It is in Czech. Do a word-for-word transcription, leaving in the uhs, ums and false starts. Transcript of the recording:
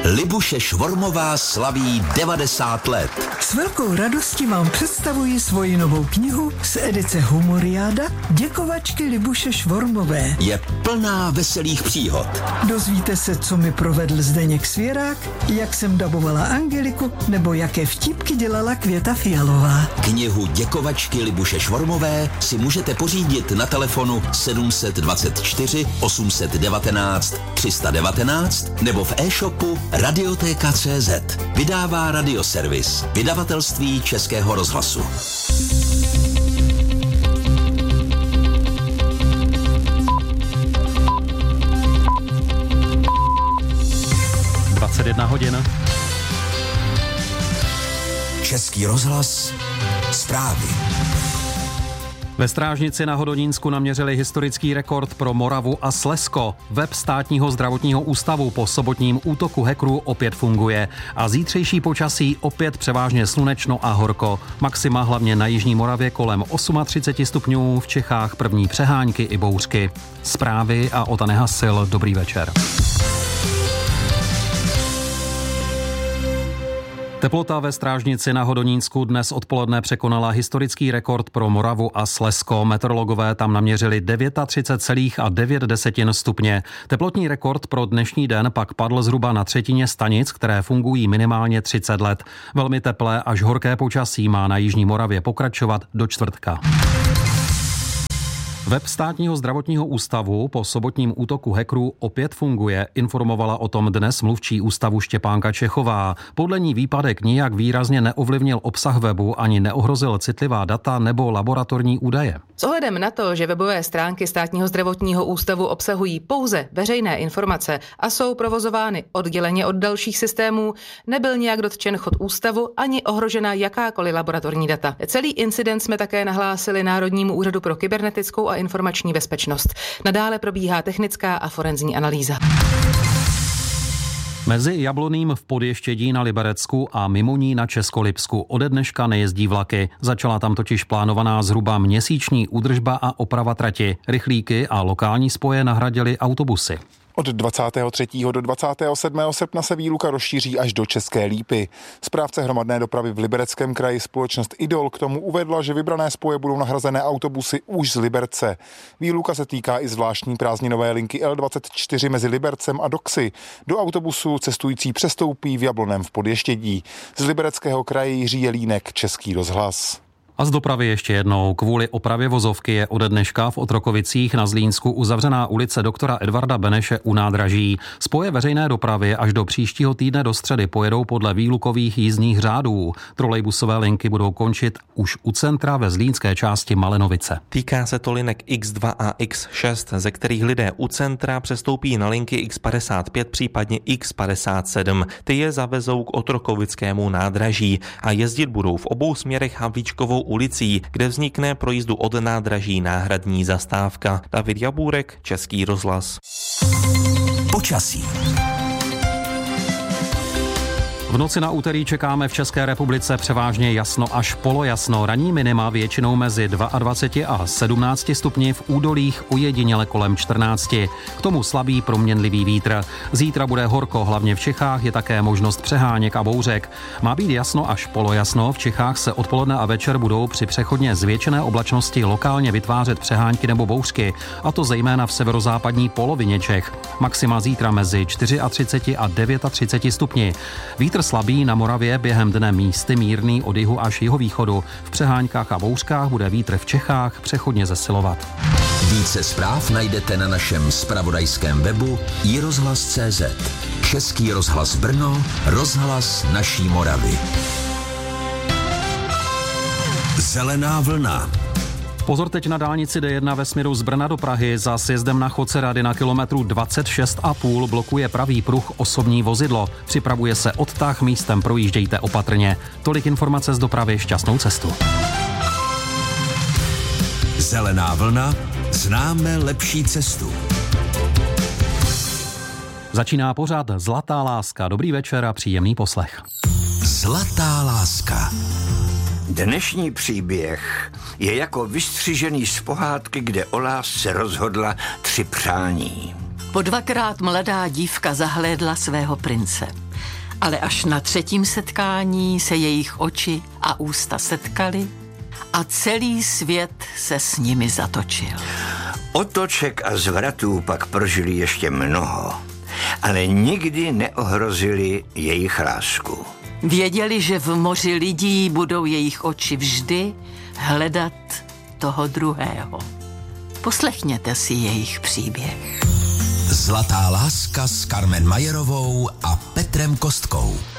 Libuše Švormová slaví devadesát let. S velkou radostí vám představuji svoji novou knihu z edice Humoriáda Děkovačky Libuše Švormové. Je plná veselých příhod. Dozvíte se, co mi provedl Zdeněk Svěrák, jak jsem dabovala Angeliku, nebo jaké vtípky dělala Květa Fialová. Knihu Děkovačky Libuše Švormové si můžete pořídit na telefonu sedm dvacet čtyři osm devatenáct tři sta devatenáct nebo v e-shopu Radiotéka tečka cé zet. Vydává Radioservis, vydavatelství Českého rozhlasu. dvacet jedna hodin. Český rozhlas, zprávy. Ve Strážnici na Hodonínsku naměřili historický rekord pro Moravu a Slezsko. Web Státního zdravotního ústavu po sobotním útoku hackerů opět funguje a zítřejší počasí opět převážně slunečno a horko. Maxima hlavně na jižní Moravě kolem třicet osm stupňů, v Čechách první přehánky i bouřky. Zprávy a Ota Nehasil, dobrý večer. Teplota ve Strážnici na Hodonínsku dnes odpoledne překonala historický rekord pro Moravu a Slezsko. Meteorologové tam naměřili třicet devět celá devět stupně. Teplotní rekord pro dnešní den pak padl zhruba na třetině stanic, které fungují minimálně třicet let. Velmi teplé až horké počasí má na jižní Moravě pokračovat do čtvrtka. Web Státního zdravotního ústavu po sobotním útoku hackerů opět funguje, informovala o tom dnes mluvčí ústavu Štěpánka Čechová. Podle ní výpadek nijak výrazně neovlivnil obsah webu ani neohrozil citlivá data nebo laboratorní údaje. S ohledem na to, že webové stránky Státního zdravotního ústavu obsahují pouze veřejné informace a jsou provozovány odděleně od dalších systémů, nebyl nijak dotčen chod ústavu ani ohrožena jakákoliv laboratorní data. Celý incident jsme také nahlásili Národnímu úřadu pro kybernetickou a informační bezpečnost. Nadále probíhá technická a forenzní analýza. Mezi Jabloným v Podještědí na Liberecku a mimo ní na Českolipsku ode dneška nejezdí vlaky. Začala tam totiž plánovaná zhruba měsíční údržba a oprava trati. Rychlíky a lokální spoje nahradily autobusy. Od dvacátého třetího do dvacátého sedmého srpna se výluka rozšíří až do České Lípy. Správce hromadné dopravy v Libereckém kraji společnost Idol k tomu uvedla, že vybrané spoje budou nahrazené autobusy už z Liberce. Výluka se týká i zvláštní prázdninové linky el dvacet čtyři mezi Libercem a Doxy. Do autobusu cestující přestoupí v Jablonném v Podještědí. Z Libereckého kraje Jiří Jelínek, Český rozhlas. A z dopravy ještě jednou. Kvůli opravě vozovky je ode dneška v Otrokovicích na Zlínsku uzavřená ulice doktora Edvarda Beneše u nádraží. Spoje veřejné dopravy až do příštího týdne do středy pojedou podle výlukových jízdních řádů. Trolejbusové linky budou končit už u centra ve zlínské části Malenovice. Týká se to linek iks dva a iks šest, ze kterých lidé u centra přestoupí na linky iks padesát pět, případně iks padesát sedm. Ty je zavezou k Otrokovickému nádraží a jezdit budou v obou směrech Havlíčkovou ulicí, kde vznikne pro jízdu od nádraží náhradní zastávka. David Jabůrek, Český rozhlas. Počasí. V noci na úterý čekáme v České republice převážně jasno až polojasno. Ranní minima většinou mezi dvacet dva a sedmnáct stupni, v údolích ojediněle kolem čtrnáct. K tomu slabý proměnlivý vítr. Zítra bude horko, hlavně v Čechách je také možnost přeháněk a bouřek. Má být jasno až polojasno, v Čechách se odpoledne a večer budou při přechodně zvětšené oblačnosti lokálně vytvářet přehánky nebo bouřky, a to zejména v severozápadní polovině Čech. Maxima zítra mezi třicet čtyři a třicet devět stupni. Vítr slabý, na Moravě během dne místy mírný od jihu až jihovýchodu. V přeháňkách a bouřkách bude vítr v Čechách přechodně zesilovat. Více zpráv najdete na našem zpravodajském webu i rozhlas tečka cé zet. Český rozhlas Brno, rozhlas naší Moravy. Zelená vlna. Pozor teď na dálnici dé jedna ve směru z Brna do Prahy. Za sjezdem na Chodce Rady na kilometru dvacet šest a půl blokuje pravý pruh osobní vozidlo. Připravuje se odtah, místem projíždějte opatrně. Tolik informace z dopravy, šťastnou cestu. Zelená vlna, známe lepší cestu. Začíná pořad Zlatá láska. Dobrý večer a příjemný poslech. Zlatá láska. Dnešní příběh je jako vystřižený z pohádky, kde o lásce rozhodla tři přání. Po dvakrát mladá dívka zahlédla svého prince. Ale až na třetím setkání se jejich oči a ústa setkaly a celý svět se s nimi zatočil. Otoček a zvratů pak prožili ještě mnoho, ale nikdy neohrozili jejich lásku. Věděli, že v moři lidí budou jejich oči vždy hledat toho druhého. Poslechněte si jejich příběh. Zlatá láska s Carmen Majerovou a Petrem Kostkou.